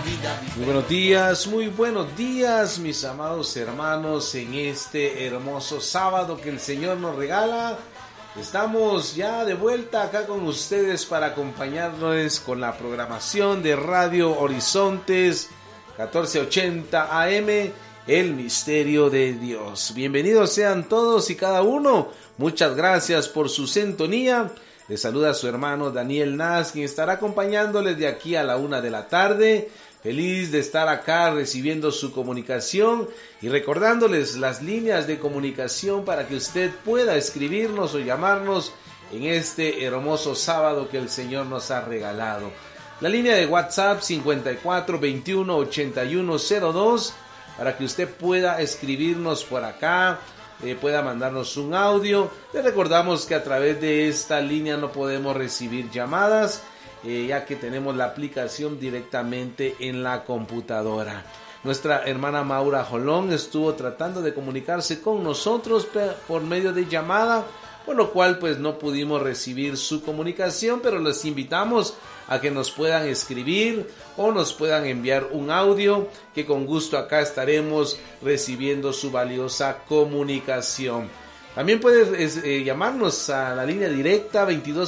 Muy buenos días, mis amados hermanos, en este hermoso sábado que el Señor nos regala. Estamos ya de vuelta acá con ustedes para acompañarnos con la programación de Radio Horizontes 1480 AM, El Misterio de Dios. Bienvenidos sean todos y cada uno. Muchas gracias por su sintonía. Les saluda su hermano Daniel Naz, quien estará acompañándoles de aquí a la 1 de la tarde. Feliz de estar acá recibiendo su comunicación y recordándoles las líneas de comunicación para que usted pueda escribirnos o llamarnos en este hermoso sábado que el Señor nos ha regalado. La línea de WhatsApp 54 21 81 02 para que usted pueda escribirnos por acá, pueda mandarnos un audio. Le recordamos que a través de esta línea no podemos recibir llamadas, ya que tenemos la aplicación directamente en la computadora. Nuestra hermana Maura Jolón estuvo tratando de comunicarse con nosotros por medio de llamada, por lo cual pues no pudimos recibir su comunicación, pero les invitamos a que nos puedan escribir o nos puedan enviar un audio, que con gusto acá estaremos recibiendo su valiosa comunicación. También puedes llamarnos a la línea directa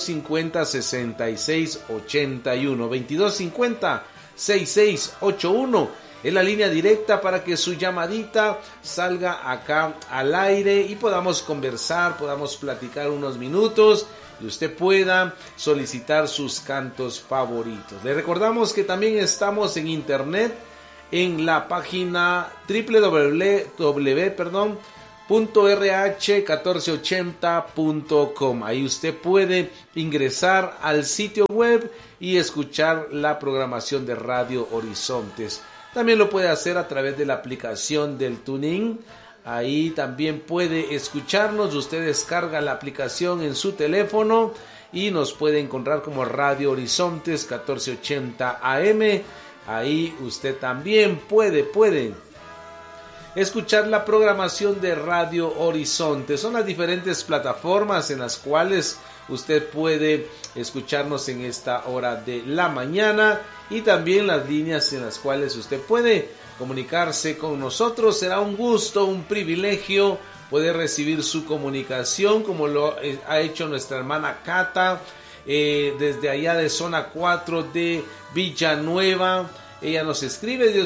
2250-6681. 2250-6681 es la línea directa para que su llamadita salga acá al aire y podamos conversar, podamos platicar unos minutos y usted pueda solicitar sus cantos favoritos. Le recordamos que también estamos en internet en la página www.rh1480.com. Ahí usted puede ingresar al sitio web y escuchar la programación de Radio Horizontes. También lo puede hacer a través de la aplicación del TuneIn. Ahí también puede escucharnos. Usted descarga la aplicación en su teléfono y nos puede encontrar como Radio Horizontes 1480 AM. Ahí usted también puede escuchar la programación de Radio Horizonte. Son las diferentes plataformas en las cuales usted puede escucharnos en esta hora de la mañana y también las líneas en las cuales usted puede comunicarse con nosotros. Será un gusto, un privilegio poder recibir su comunicación como lo ha hecho nuestra hermana Cata desde allá de zona 4 de Villanueva. Ella nos escribe,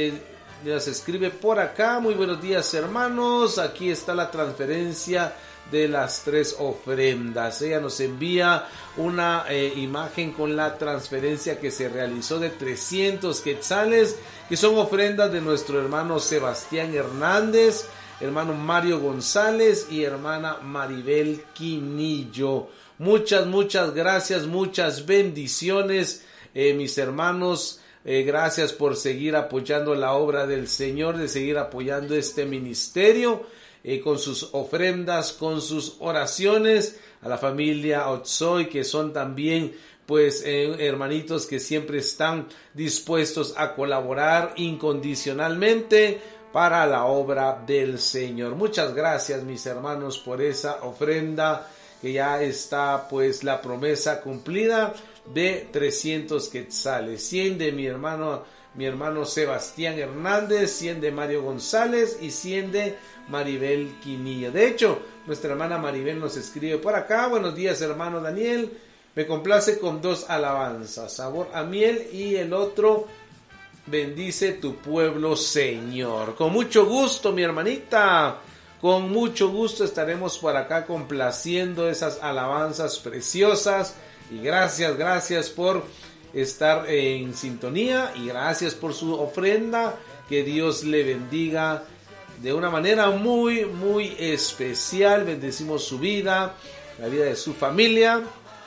nos escribe por acá: muy buenos días hermanos, aquí está la transferencia de las 3 ofrendas. Ella nos envía una imagen con la transferencia que se realizó de 300 quetzales, que son ofrendas de nuestro hermano Sebastián Hernández, hermano Mario González y hermana Maribel Quinillo. Muchas gracias, muchas bendiciones, mis hermanos. Gracias por seguir apoyando la obra del Señor, de seguir apoyando este ministerio con sus ofrendas, con sus oraciones. A la familia Otsoy, que son también pues hermanitos que siempre están dispuestos a colaborar incondicionalmente para la obra del Señor. Muchas gracias, mis hermanos, por esa ofrenda, que ya está pues la promesa cumplida de 300 quetzales, 100 de mi hermano Sebastián Hernández, 100 de Mario González y 100 de Maribel Quinilla. De hecho, nuestra hermana Maribel nos escribe por acá: buenos días hermano Daniel, me complace con 2 alabanzas, Sabor a Miel y el otro Bendice tu pueblo Señor. Con mucho gusto, mi hermanita, con mucho gusto estaremos por acá complaciendo esas alabanzas preciosas. Y gracias por estar en sintonía y gracias por su ofrenda. Que Dios le bendiga de una manera muy especial. Bendecimos su vida, la vida de su familia,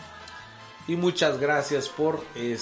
y muchas gracias por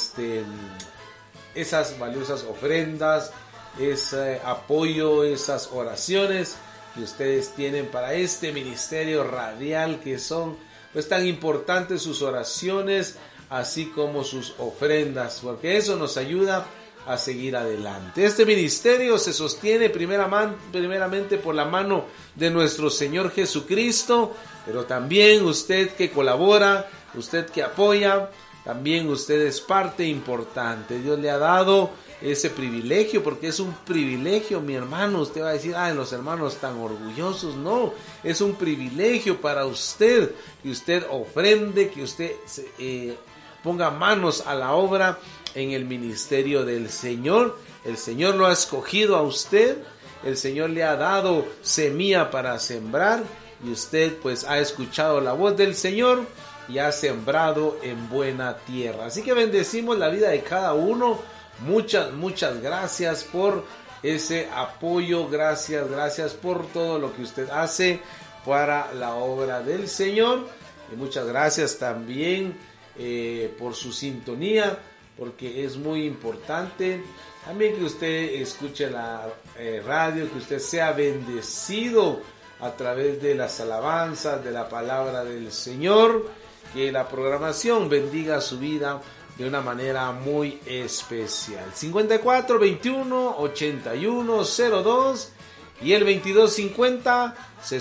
esas valiosas ofrendas, ese apoyo, esas oraciones que ustedes tienen para este ministerio radial, que son pues tan importantes sus oraciones así como sus ofrendas, porque eso nos ayuda a seguir adelante. Este ministerio se sostiene primeramente por la mano de nuestro Señor Jesucristo, pero también usted que colabora, usted que apoya, también usted es parte importante. Dios le ha dado ese privilegio, porque es un privilegio, mi hermano. Usted va a decir, los hermanos tan orgullosos. No, es un privilegio para usted, que usted ofrende, que usted ponga manos a la obra en el ministerio del Señor. El Señor lo ha escogido a usted, el Señor le ha dado semilla para sembrar, y usted pues ha escuchado la voz del Señor y ha sembrado en buena tierra. Así que bendecimos la vida de cada uno. Muchas gracias por ese apoyo, gracias por todo lo que usted hace para la obra del Señor, y muchas gracias también por su sintonía, porque es muy importante también que usted escuche la radio, que usted sea bendecido a través de las alabanzas, de la palabra del Señor, que la programación bendiga su vida de una manera muy especial. 54 21 81 02 y el 22 50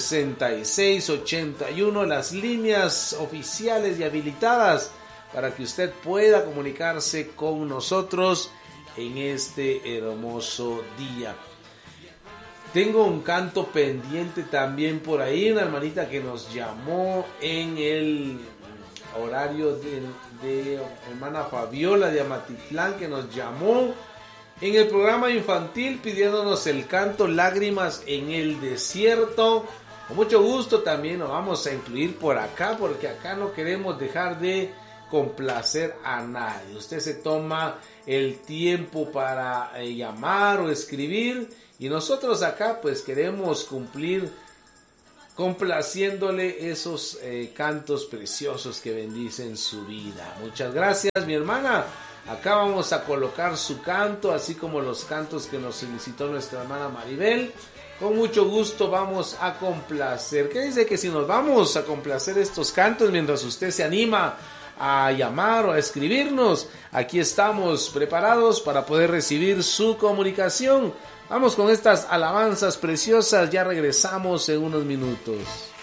66 81, las líneas oficiales y habilitadas para que usted pueda comunicarse con nosotros en este hermoso día. Tengo un canto pendiente también por ahí, una hermanita que nos llamó en el horario de hermana Fabiola de Amatitlán, que nos llamó en el programa infantil pidiéndonos el canto Lágrimas en el Desierto. Con mucho gusto también nos vamos a incluir por acá, porque acá no queremos dejar de complacer a nadie. Usted se toma el tiempo para llamar o escribir, y nosotros acá pues queremos cumplir complaciéndole esos cantos preciosos que bendicen su vida. Muchas gracias, mi hermana. Acá vamos a colocar su canto, así como los cantos que nos solicitó nuestra hermana Maribel. Con mucho gusto vamos a complacer. ¿Qué dice que si nos vamos a complacer estos cantos mientras usted se anima a llamar o a escribirnos? Aquí estamos preparados para poder recibir su comunicación. Vamos con estas alabanzas preciosas, ya regresamos en unos minutos.